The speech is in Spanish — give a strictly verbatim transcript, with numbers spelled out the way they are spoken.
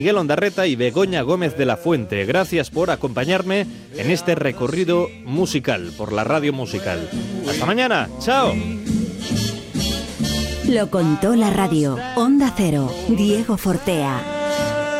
Miguel Ondarreta y Begoña Gómez de la Fuente. Gracias por acompañarme en este recorrido musical por la radio musical. Hasta mañana. Chao. Lo contó la radio. Onda Cero. Diego Fortea.